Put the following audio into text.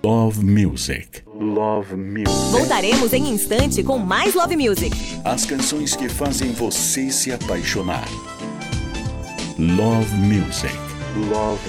Love Music. Love Music. Voltaremos em instante com mais Love Music. As canções que fazem você se apaixonar. Love Music. Love